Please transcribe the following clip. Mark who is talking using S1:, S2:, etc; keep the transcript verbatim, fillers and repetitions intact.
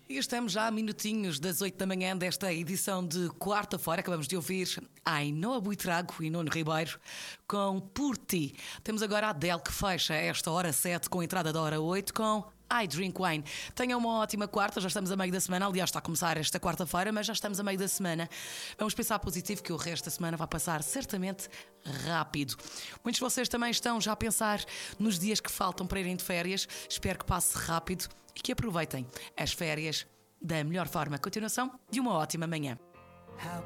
S1: E estamos já a minutinhos das oito da manhã desta edição de quarta-feira. Acabamos de ouvir Ainhoa Buitrago e Nuno Ribeiro com Por Ti. Temos agora a Adele que fecha esta hora sete com a entrada da hora oito com I Drink Wine. Tenham uma ótima quarta, já estamos a meio da semana. Aliás, está a começar esta quarta-feira, mas já estamos a meio da semana. Vamos pensar positivo que o resto da semana vai passar certamente rápido. Muitos de vocês também estão já a pensar nos dias que faltam para irem de férias. Espero que passe rápido e que aproveitem as férias da melhor forma. Continuação de uma ótima manhã.
S2: How